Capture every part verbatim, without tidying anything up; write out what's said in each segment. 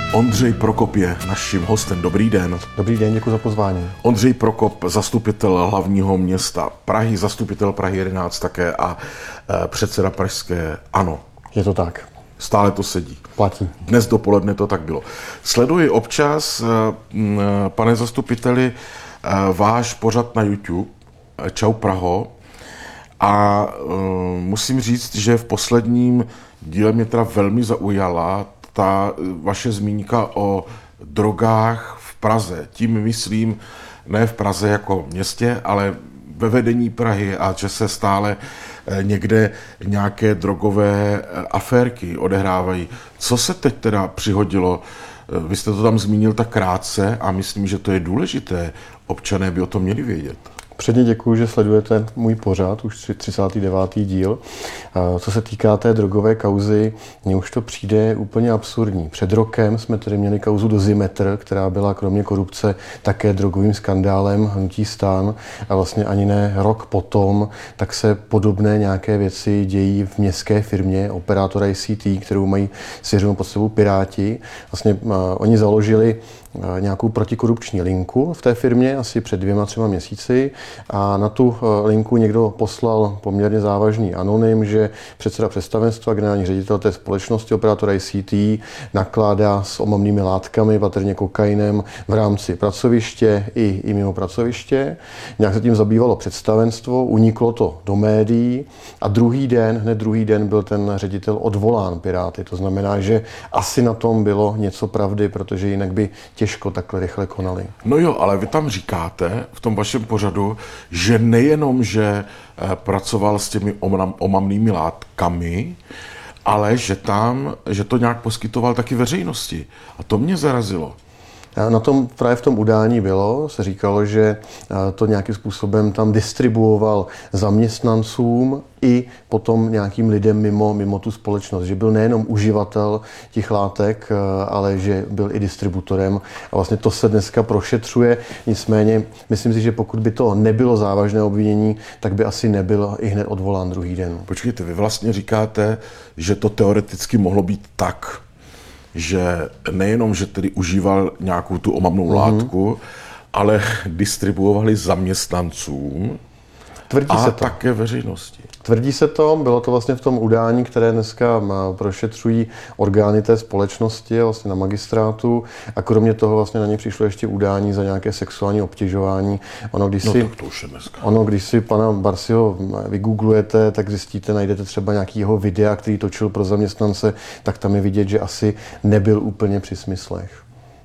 Ondřej Prokop je naším hostem. Dobrý den. Dobrý den, děkuji za pozvání. Ondřej Prokop, zastupitel hlavního města Prahy, zastupitel Prahy jedenáct také a e, předseda pražské ANO. Je to tak. Stále to sedí. Platí. Dnes dopoledne to tak bylo. Sleduji občas, pane zastupiteli, váš pořad na YouTube, Čau Praho, a musím říct, že v posledním díle mě teda velmi zaujala ta vaše zmínka o drogách v Praze. Tím myslím ne v Praze jako městě, ale ve vedení Prahy, a že se stále někde nějaké drogové aférky odehrávají. Co se teď teda přihodilo? Vy jste to tam zmínil tak krátce a myslím, že to je důležité. Občané by o tom měli vědět. Předně děkuji, že sledujete můj pořad, už třicátý devátý díl. Co se týká té drogové kauzy, mně už to přijde úplně absurdní. Před rokem jsme tedy měli kauzu Dozimetr, která byla kromě korupce také drogovým skandálem hnutí STAN, a vlastně ani ne rok potom, tak se podobné nějaké věci dějí v městské firmě operátora I C T, kterou mají svěřenou pod sebou Piráti. Vlastně uh, oni založili nějakou protikorupční linku v té firmě asi před dvěma, třema měsíci a na tu linku někdo poslal poměrně závažný anonym, že předseda představenstva, generální ředitel té společnosti operátora I C T nakládá s omamnými látkami, patrně kokainem v rámci pracoviště i, i mimo pracoviště. Nějak se tím zabývalo představenstvo, uniklo to do médií a druhý den, hned druhý den byl ten ředitel odvolán Piráty. To znamená, že asi na tom bylo něco pravdy, protože jinak by těžko takhle rychle konali. No jo, ale vy tam říkáte v tom vašem pořadu, že nejenom, že pracoval s těmi omamnými látkami, ale že tam, že to nějak poskytoval taky veřejnosti. A to mě zarazilo. Na tom právě v tom udání bylo, se říkalo, že to nějakým způsobem tam distribuoval zaměstnancům i potom nějakým lidem mimo, mimo tu společnost. Že byl nejenom uživatel těch látek, ale že byl i distributorem. A vlastně to se dneska prošetřuje. Nicméně myslím si, že pokud by to nebylo závažné obvinění, tak by asi nebyl i hned odvolán druhý den. Počkejte, vy vlastně říkáte, že to teoreticky mohlo být tak, že nejenom, že tedy užíval nějakou tu omamnou mm-hmm. látku, ale distribuovali zaměstnancům Tvrdí a se to. také veřejnosti. Tvrdí se to, bylo to vlastně v tom udání, které dneska prošetřují orgány té společnosti vlastně na magistrátu, a kromě toho vlastně na ně přišlo ještě udání za nějaké sexuální obtěžování. Ono, když no si, tak to už je dneska. Ono, když si pana Barsiho vygooglujete, tak zjistíte, najdete třeba nějaký jeho videa, který točil pro zaměstnance, tak tam je vidět, že asi nebyl úplně při smyslech.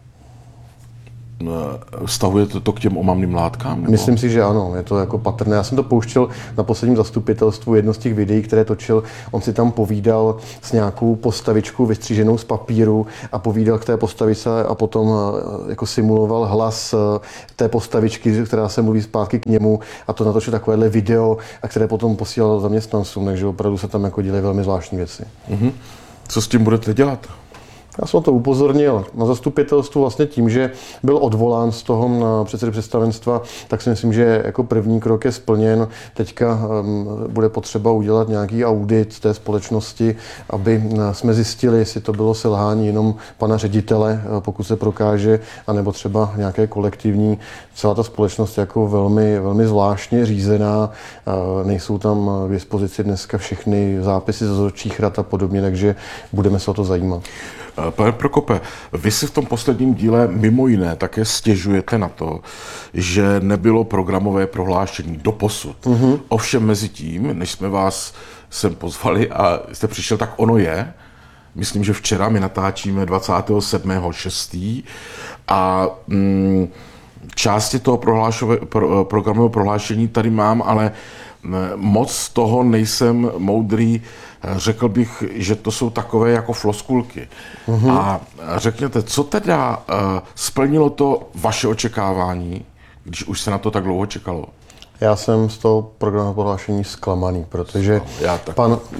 Vztahujete to k těm omamným látkám? Nebo? Myslím si, že ano, je to jako patrné. Já jsem to pouštěl na posledním zastupitelstvu, jedno z těch videí, které točil. On si tam povídal s nějakou postavičkou vystříženou z papíru a povídal k té postavice a potom jako simuloval hlas té postavičky, která se mluví zpátky k němu, a to natočil takovéhle video, a které potom posílal zaměstnancům, takže opravdu se tam jako dělají velmi zvláštní věci. Mm-hmm. Co s tím budete dělat? Já jsem to upozornil na zastupitelstvu vlastně tím, že byl odvolán z toho předsedy představenstva, tak si myslím, že jako první krok je splněn. Teďka um, bude potřeba udělat nějaký audit té společnosti, aby jsme zjistili, jestli to bylo selhání jenom pana ředitele, pokud se prokáže, anebo třeba nějaké kolektivní. Celá ta společnost jako velmi, velmi zvláštně řízená, nejsou tam k dispozici dneska všechny zápisy z dozorčích rad a podobně, takže budeme se o to zajímat. Pane Prokope, vy si v tom posledním díle mimo jiné také stěžujete na to, že nebylo programové prohlášení doposud. Mm-hmm. Ovšem mezi tím, než jsme vás sem pozvali a jste přišel, tak ono je. Myslím, že včera my natáčíme dvacátého sedmého šestého a mm, části toho pro, programového prohlášení tady mám, ale moc toho nejsem moudrý. Řekl bych, že to jsou takové jako floskulky. Uhum. A řekněte, co teda uh, splnilo to vaše očekávání, když už se na to tak dlouho čekalo? Já jsem z toho programového prohlášení zklamaný, protože no, pan,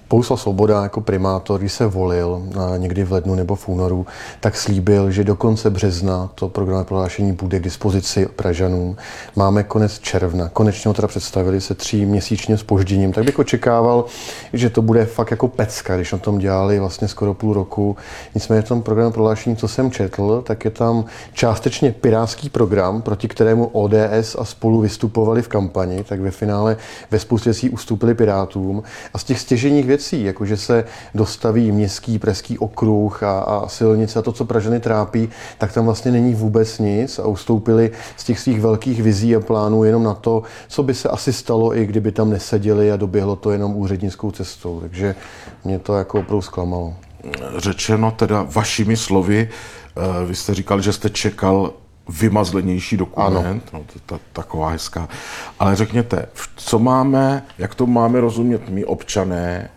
Bohuslav Svoboda jako primátor, když se volil někdy v lednu nebo v únoru, tak slíbil, že do konce března to programové prohlášení bude k dispozici Pražanům. Máme konec června. Konečně ho teda představili se tříměsíčním zpožděním. Tak bych očekával, že to bude fakt jako pecka, když na tom dělali vlastně skoro půl roku. Nicméně v tom programovém prohlášení, co jsem četl, tak je tam částečně pirátský program, proti kterému O D S a Spolu vystupovali v kampani, tak ve finále ve spoustě věcí ustoupili Pirátům. A z těch stěžejních věcí, jako že se dostaví městský, pražský okruh a, a silnice a to, co Pražany trápí, tak tam vlastně není vůbec nic a ustoupili z těch svých velkých vizí a plánů jenom na to, co by se asi stalo, i kdyby tam neseděli a doběhlo to jenom úřednickou cestou. Takže mě to jako opravdu zklamalo. Řečeno teda vašimi slovy, vy jste říkal, že jste čekal vymazlenější dokument, no, to je taková hezká. Ale řekněte, co máme, jak to máme rozumět my občané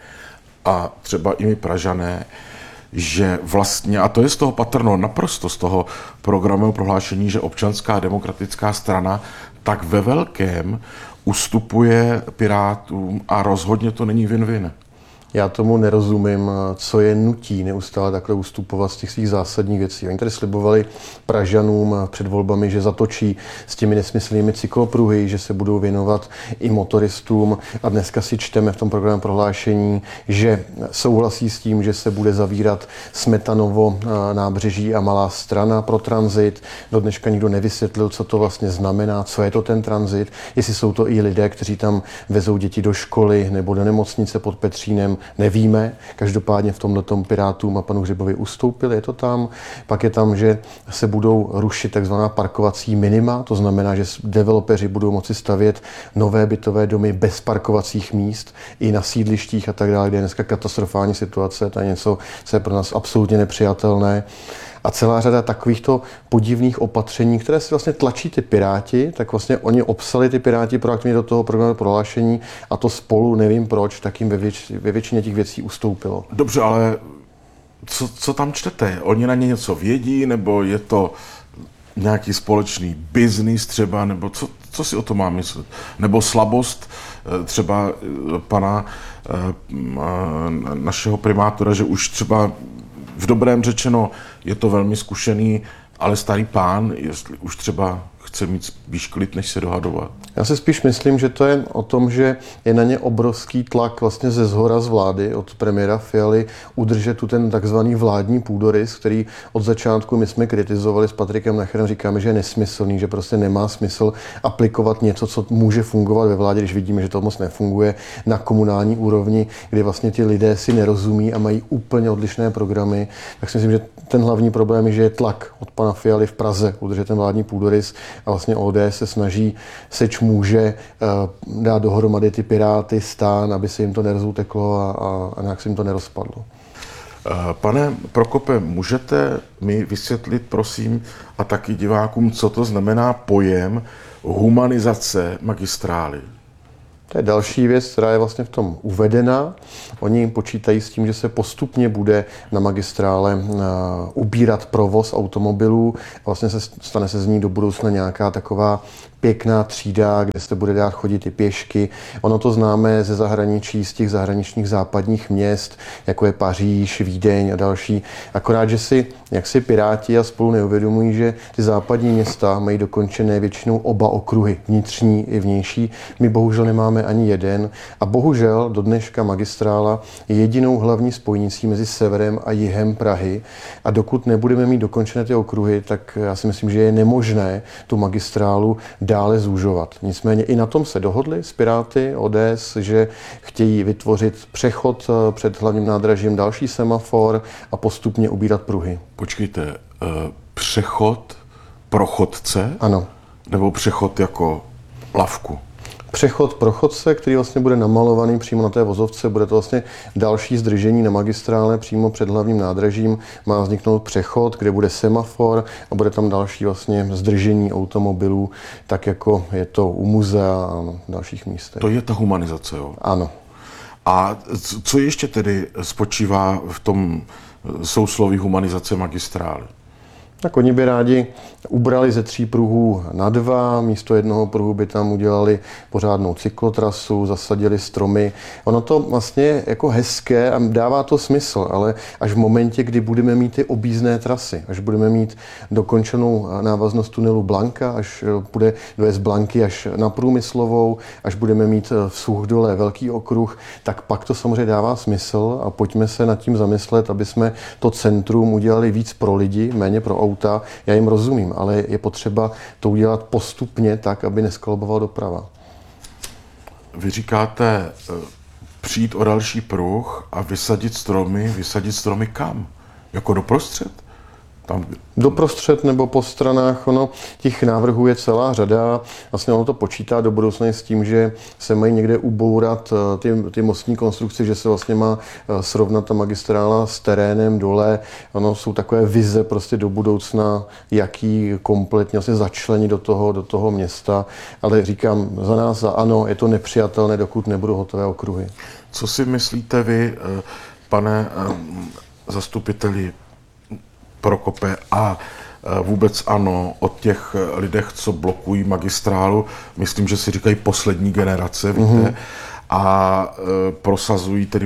a třeba i my Pražané, že vlastně, a to je z toho patrno naprosto z toho programového prohlášení, že Občanská demokratická strana tak ve velkém ustupuje Pirátům a rozhodně to není win-win. Já tomu nerozumím, co je nutí neustále takhle ustupovat z těch svých zásadních věcí. Oni tady slibovali Pražanům před volbami, že zatočí s těmi nesmyslnými cyklopruhy, že se budou věnovat i motoristům a dneska si čteme v tom programovém prohlášení, že souhlasí s tím, že se bude zavírat Smetanovo nábřeží a Malá Strana pro tranzit. Do dneška nikdo nevysvětlil, co to vlastně znamená, co je to ten tranzit, jestli jsou to i lidé, kteří tam vezou děti do školy nebo do nemocnice pod Petřínem. Nevíme, každopádně v tomhle tom Pirátům a panu Hřibovi ustoupili, je to tam. Pak je tam, že se budou rušit takzvaná parkovací minima, to znamená, že developeři budou moci stavět nové bytové domy bez parkovacích míst i na sídlištích a tak dále, kde je dneska katastrofální situace, to je něco, co je pro nás absolutně nepřijatelné. A celá řada takovýchto podivných opatření, které si vlastně tlačí ty Piráti, tak vlastně oni obsali ty Piráti proaktivně do toho programového prohlášení a to Spolu, nevím proč, tak jim ve, věč, ve většině těch věcí ustoupilo. Dobře, ale co, co tam čtete? Oni na ně něco vědí, nebo je to nějaký společný biznis třeba, nebo co, co si o to má myslet? Nebo slabost třeba pana našeho primátora, že už třeba v dobrém řečeno je to velmi zkušený, ale starý pán, jestli už třeba chce mít spíš klid, než se dohadovat. Já si spíš myslím, že to je o tom, že je na ně obrovský tlak vlastně ze zhora z vlády, od premiéra Fialy, udržet tu ten takzvaný vládní půdorys, který od začátku my jsme kritizovali s Patrikem Nacherem, říkáme, že je nesmyslný, že prostě nemá smysl aplikovat něco, co může fungovat ve vládě, když vidíme, že to moc nefunguje na komunální úrovni, kdy vlastně ti lidé si nerozumí a mají úplně odlišné programy. Tak si myslím, že ten hlavní problém je, že je tlak od pana Fialy v Praze udržet ten vládní půdorys a vlastně O D S se snaží seč může uh, dát dohromady ty Piráty, STAN, aby se jim to nerozouteklo a, a, a nějak se jim to nerozpadlo. Pane Prokope, můžete mi vysvětlit, prosím, a taky divákům, co to znamená pojem humanizace magistrály? To je další věc, která je vlastně v tom uvedena. Oni počítají s tím, že se postupně bude na magistrále uh, ubírat provoz automobilů. Vlastně se stane se z ní do budoucna nějaká taková pěkná třída, kde se bude dát chodit i pěšky. Ono to známe ze zahraničí, z těch zahraničních západních měst, jako je Paříž, Vídeň a další. Akorát, že si, jak si Piráti a Spolu neuvědomují, že ty západní města mají dokončené většinou oba okruhy, vnitřní i vnější. My bohužel nemáme ani jeden a bohužel do dneška magistrála je jedinou hlavní spojnicí mezi severem a jihem Prahy a dokud nebudeme mít dokončené ty okruhy, tak já si myslím, že je nemožné tu magistrálu dále zúžovat. Nicméně i na tom se dohodli s Piráty, O D S, že chtějí vytvořit přechod před hlavním nádražím, další semafor a postupně ubírat pruhy. Počkejte, přechod pro chodce? Ano. Nebo přechod jako lavku? Přechod pro chodce, který vlastně bude namalovaný přímo na té vozovce, bude to vlastně další zdržení na magistrále přímo před hlavním nádražím. Má vzniknout přechod, kde bude semafor a bude tam další vlastně zdržení automobilů, tak jako je to u muzea a na dalších místech. To je ta humanizace, jo? Ano. A co ještě tedy spočívá v tom sousloví humanizace magistrály? Tak oni by rádi ubrali ze tří pruhů na dva, místo jednoho pruhu by tam udělali pořádnou cyklotrasu, zasadili stromy. Ono to vlastně je jako hezké a dává to smysl, ale až v momentě, kdy budeme mít ty objízdné trasy, až budeme mít dokončenou návaznost tunelu Blanka, až bude dojezd Blanky až na Průmyslovou, až budeme mít v Suchdole velký okruh, tak pak to samozřejmě dává smysl a pojďme se nad tím zamyslet, aby jsme to centrum udělali víc pro lidi, méně pro auta. Já jim rozumím, ale je potřeba to udělat postupně tak, aby neskolabovala doprava. Vy říkáte přijít o další pruh a vysadit stromy, vysadit stromy kam? Jako doprostřed? Tam... Doprostřed nebo po stranách, ono, těch návrhů je celá řada. Vlastně ono to počítá do budoucna s tím, že se mají někde ubourat ty, ty mostní konstrukce, že se vlastně má srovnat ta magistrála s terénem dole. Ono jsou takové vize prostě do budoucna, jaký kompletně vlastně začlení do toho, do toho města. Ale říkám, za nás, za ANO, je to nepřijatelné, dokud nebudou hotové okruhy. Co si myslíte vy, pane zastupiteli Prokope a vůbec ANO, o těch lidech, co blokují magistrálu, myslím, že si říkají poslední generace, víte, mm-hmm. a e, prosazují tedy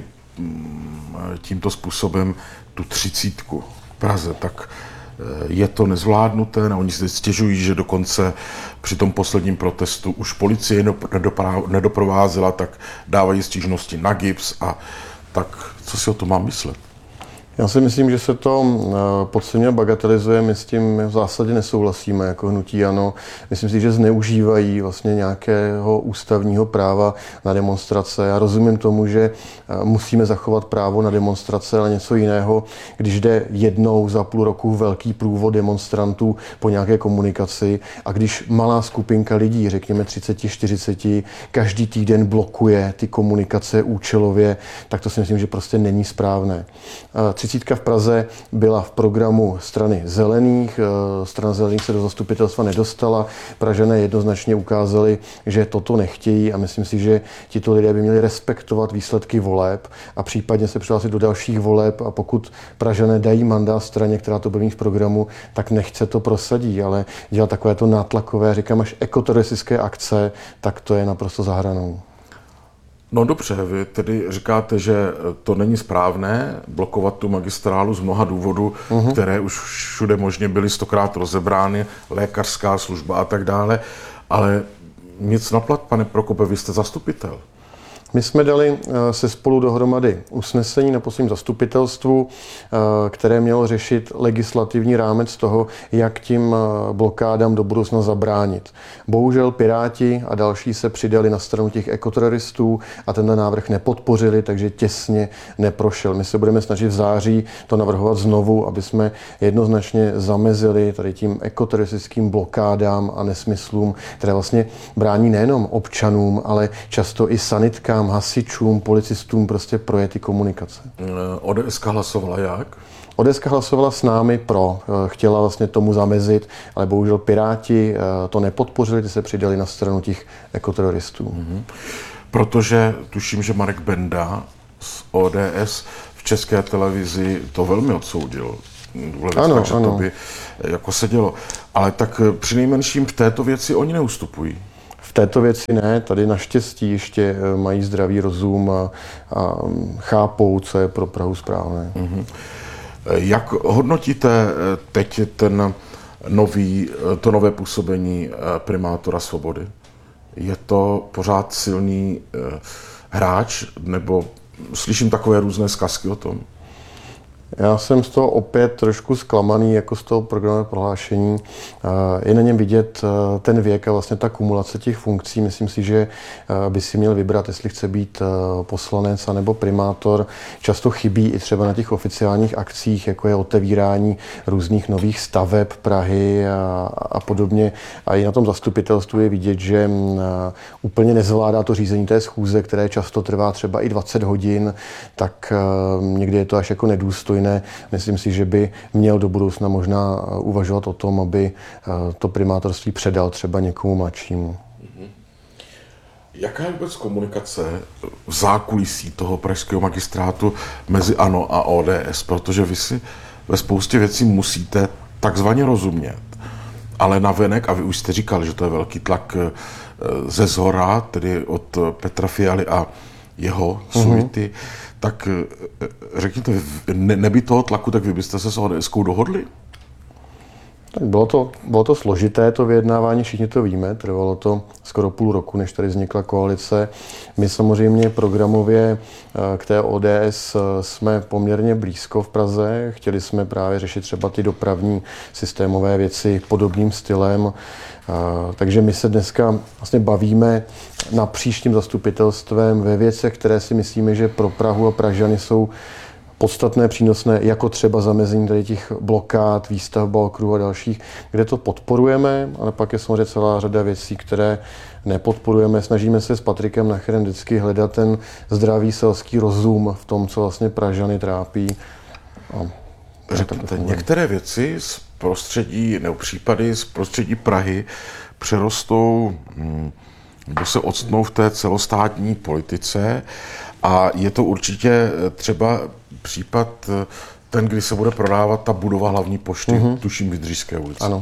tímto způsobem tu třicítku v Praze, tak e, je to nezvládnuté, a oni si stěžují, že dokonce při tom posledním protestu už policie nedoprovázela, tak dávají stížnosti na gips a tak co si o tom mám myslet? Já si myslím, že se to podceňuje, bagatelizuje, my s tím v zásadě nesouhlasíme jako hnutí ANO. Myslím si, že zneužívají vlastně nějakého ústavního práva na demonstrace. Já rozumím tomu, že musíme zachovat právo na demonstrace, ale něco jiného, když jde jednou za půl roku velký průvod demonstrantů po nějaké komunikaci a když malá skupinka lidí, řekněme třicet čtyřicet, každý týden blokuje ty komunikace účelově, tak to si myslím, že prostě není správné. Třicítka v Praze byla v programu strany Zelených. Strana Zelených se do zastupitelstva nedostala. Pražané jednoznačně ukázali, že toto nechtějí a myslím si, že tito lidé by měli respektovat výsledky voleb a případně se přihlásit do dalších voleb a pokud Pražané dají mandát straně, která to bude mít v programu, tak nechce to prosadí, ale dělat takovéto nátlakové, říkám až ekoteroristické akce, tak to je naprosto za hranou. No dobře, vy tedy říkáte, že to není správné blokovat tu magistrálu z mnoha důvodů, uh-huh. které už všude možně byly stokrát rozebrány, lékařská služba a tak dále, ale nic naplat, pane Prokope, vy jste zastupitel. My jsme dali se spolu dohromady usnesení na posledním zastupitelstvu, které mělo řešit legislativní rámec toho, jak tím blokádám do budoucna zabránit. Bohužel Piráti a další se přidali na stranu těch ekoteroristů a tenhle návrh nepodpořili, takže těsně neprošel. My se budeme snažit v září to navrhovat znovu, aby jsme jednoznačně zamezili tady tím ekoteroristickým blokádám a nesmyslům, které vlastně brání nejenom občanům, ale často i sanitkám, hasičům, policistům prostě projet ty komunikace. O D S hlasovala jak? O D S hlasovala s námi pro, chtěla vlastně tomu zamezit, ale bohužel Piráti to nepodpořili, ty se přidali na stranu těch ekoteroristů. Mm-hmm. Protože tuším, že Marek Benda z O D S v České televizi to velmi odsoudil. Ano, tak, že ano. To by jako se dělo. Ale tak přinejmenším v této věci oni neustupují. V této věci ne, tady naštěstí ještě mají zdravý rozum a, a chápou, co je pro Prahu správné. Mm-hmm. Jak hodnotíte teď ten nový, to nové působení primátora Svobody? Je to pořád silný hráč, nebo slyším takové různé zkazky o tom? Já jsem z toho opět trošku zklamaný, jako z toho programového prohlášení. Je na něm vidět ten věk a vlastně ta kumulace těch funkcí. Myslím si, že by si měl vybrat, jestli chce být poslanec anebo primátor. Často chybí i třeba na těch oficiálních akcích, jako je otevírání různých nových staveb Prahy a, a podobně. A i na tom zastupitelstvu je vidět, že úplně nezvládá to řízení té schůze, které často trvá třeba i dvacet hodin, tak někdy je to až jako nedůstojné. Myslím si, že by měl do budoucna možná uvažovat o tom, aby to primátorství předal třeba někomu mladšímu. Jaká je vůbec komunikace v zákulisí toho pražského magistrátu mezi ANO a O D S? Protože vy si ve spoustě věcí musíte takzvaně rozumět, ale navenek, a vy už jste říkal, že to je velký tlak ze zhora, tedy od Petra Fialy a jeho suity, mm-hmm. tak řekněte, ne, neby toho tlaku, tak vy byste se s ODSkou dohodli? Tak bylo to, bylo to složité, to vyjednávání, všichni to víme, trvalo to skoro půl roku, než tady vznikla koalice. My samozřejmě programově k té O D S jsme poměrně blízko v Praze, chtěli jsme právě řešit třeba ty dopravní systémové věci podobným stylem, takže my se dneska vlastně bavíme napříč tím zastupitelstvem ve věcech, které si myslíme, že pro Prahu a Pražany jsou podstatné, přínosné, jako třeba zamezení tady těch blokád, výstavba okruhu a dalších, kde to podporujeme, ale pak je samozřejmě celá řada věcí, které nepodporujeme. Snažíme se s Patrikem Nacherem vždycky hledat ten zdravý selský rozum v tom, co vlastně Pražany trápí. A řekněte, některé věci z prostředí, nebo případy z prostředí Prahy přerostou, nebo se odstnou v té celostátní politice, a je to určitě třeba případ ten, kdy se bude prodávat ta budova hlavní pošty, mm-hmm. tuším v Jindřišské ulici. Ano.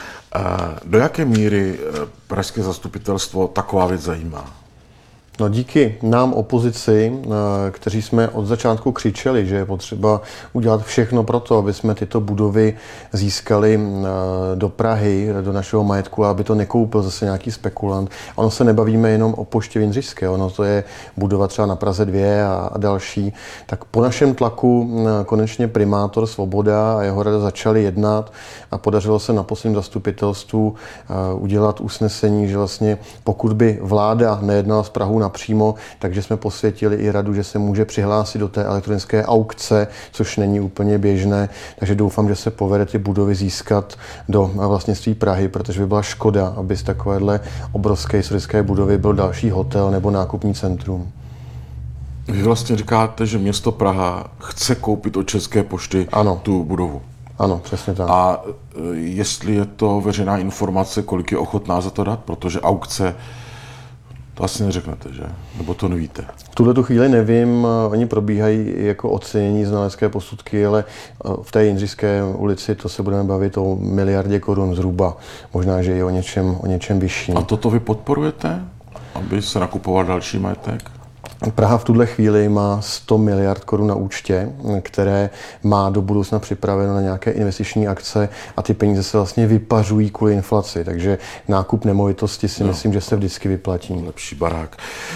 Do jaké míry pražské zastupitelstvo taková věc zajímá? No díky nám, opozici, kteří jsme od začátku křičeli, že je potřeba udělat všechno pro to, aby jsme tyto budovy získali do Prahy, do našeho majetku, aby to nekoupil zase nějaký spekulant. Ono se nebavíme jenom o poště v Jindřišské, ono to je budova třeba na Praze dvě a, a další. Tak po našem tlaku konečně primátor Svoboda a jeho rada začali jednat a podařilo se na posledním zastupitelstvu udělat usnesení, že vlastně pokud by vláda nejednala s Prahou napřímo, takže jsme posvětili i radu, že se může přihlásit do té elektronické aukce, což není úplně běžné, takže doufám, že se povede ty budovy získat do vlastnictví Prahy, protože by byla škoda, aby z takovéhle obrovské historické budovy byl další hotel nebo nákupní centrum. Vy vlastně říkáte, že město Praha chce koupit od České pošty ano. tu budovu. Ano, přesně tak. A jestli je to veřejná informace, kolik je ochotná za to dát, protože aukce to asi neřeknete, že? Nebo to nevíte? V tuhle tu chvíli nevím, oni probíhají jako ocenění znalecké posudky, ale v té Jindřišské ulici to se budeme bavit o miliardě korun zhruba, možná, že i o něčem, o něčem vyšším. A toto vy podporujete, aby se nakupoval další majetek? Praha v tuhle chvíli má sto miliard korun na účtě, které má do budoucna připraveno na nějaké investiční akce a ty peníze se vlastně vypařují kvůli inflaci, takže nákup nemovitosti si no. myslím, že se vždycky vyplatí. Lepší barák.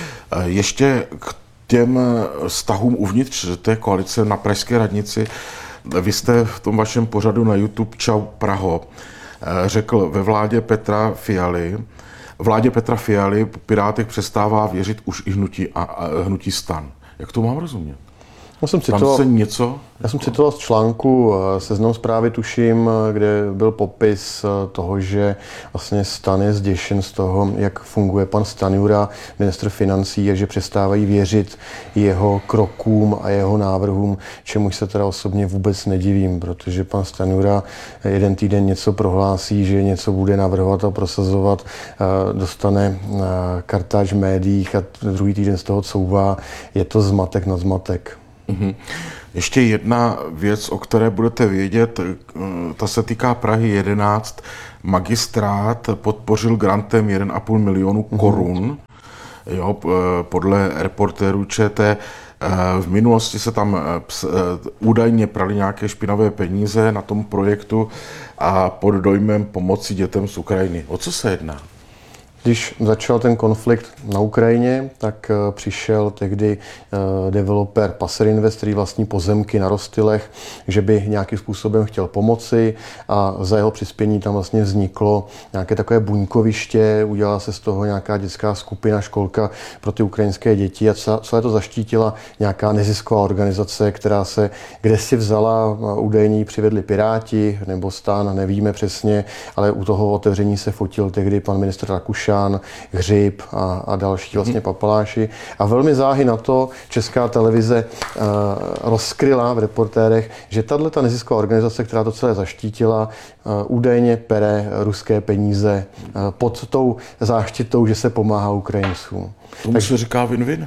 Ještě k těm vztahům uvnitř té koalice na pražské radnici. Vy jste v tom vašem pořadu na YouTube Čau Praho řekl ve vládě Petra Fialy, Vládě Petra Fialy Pirátech přestává věřit už i hnutí, a, a, hnutí STAN. Jak to mám rozumět? Já jsem Tam citoval, se něco? Já jsem citoval z článku Seznam Zprávy, tuším, kde byl popis toho, že vlastně STAN je zděšen z toho, jak funguje pan Stanjura, ministr financí, a že přestávají věřit jeho krokům a jeho návrhům, čemuž se teda osobně vůbec nedivím, protože pan Stanjura jeden týden něco prohlásí, že něco bude navrhovat a prosazovat, dostane kartáč v médiích a druhý týden z toho couvá. Je to zmatek na zmatek. Mm-hmm. Ještě jedna věc, o které budete vědět, ta se týká Prahy jedenáct. Magistrát podpořil grantem jeden a půl milionu korun. Jo, podle reportérů ČT. V minulosti se tam údajně praly nějaké špinavé peníze na tom projektu a pod dojmem pomoci dětem z Ukrajiny. O co se jedná? Když začal ten konflikt na Ukrajině, tak přišel tehdy developer Passerinvest, který vlastní pozemky na Rostylech, že by nějakým způsobem chtěl pomoci a za jeho přispění tam vlastně vzniklo nějaké takové buňkoviště, udělala se z toho nějaká dětská skupina, školka pro ty ukrajinské děti a celé to zaštítila nějaká nezisková organizace, která se kde si vzala, údajně přivedli Piráti nebo STAN, nevíme přesně, ale u toho otevření se fotil tehdy pan ministr Rakušan, Hřib a, a další vlastně papaláši. A velmi záhy na to Česká televize uh, rozkryla v reportérech, že tato nezisková organizace, která to celé zaštítila, uh, údajně pere ruské peníze uh, pod tou záštitou, že se pomáhá Ukrajincům. Tomu se říká win-win?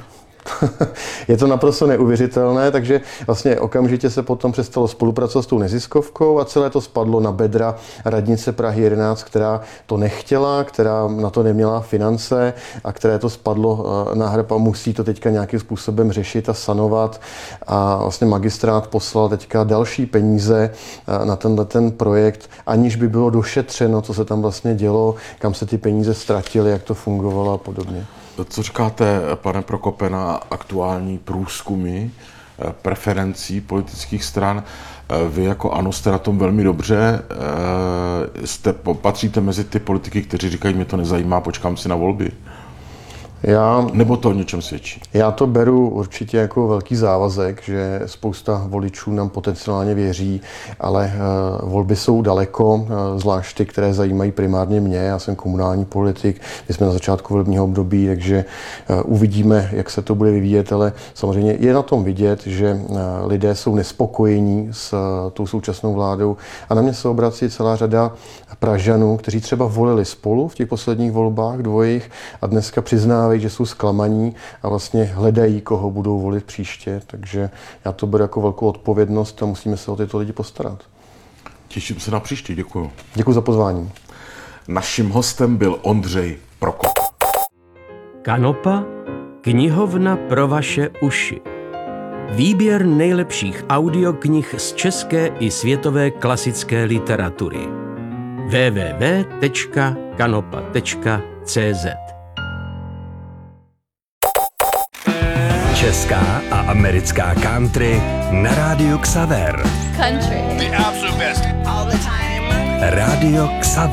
Je to naprosto neuvěřitelné, takže vlastně okamžitě se potom přestalo spolupracovat s tou neziskovkou a celé to spadlo na bedra radnice Prahy jedenáct, která to nechtěla, která na to neměla finance a které to spadlo na hrb a musí to teďka nějakým způsobem řešit a sanovat. A vlastně magistrát poslal teďka další peníze na tenhle ten projekt, aniž by bylo došetřeno, co se tam vlastně dělo, kam se ty peníze ztratily, jak to fungovalo a podobně. Co říkáte, pane Prokope, na aktuální průzkumy preferencí politických stran? Vy jako ANO jste na tom velmi dobře. Jste, patříte mezi ty politiky, kteří říkají, mě to nezajímá, počkám si na volby. Já, Nebo to o něčem svědčí? Já to beru určitě jako velký závazek, že spousta voličů nám potenciálně věří, ale uh, volby jsou daleko, uh, zvlášť ty, které zajímají primárně mě. Já jsem komunální politik, my jsme na začátku volebního období, takže uh, uvidíme, jak se to bude vyvíjet, ale samozřejmě je na tom vidět, že uh, lidé jsou nespokojení s uh, tou současnou vládou a na mě se obrací celá řada Pražanů, kteří třeba volili Spolu v těch posledních volbách dvojích a dneska přiznávají, že jsou zklamaní a vlastně hledají, koho budou volit příště. Takže já to beru jako velkou odpovědnost a musíme se o tyto lidi postarat. Těším se na příště, děkuji. Děkuji za pozvání. Naším hostem byl Ondřej Prokop. Kanopa, knihovna pro vaše uši. Výběr nejlepších audioknih z české i světové klasické literatury. w w w tečka kanopa tečka c z Česká a americká country na rádiu Xaver. Country. The absolute best. All the time. Rádio Xaver.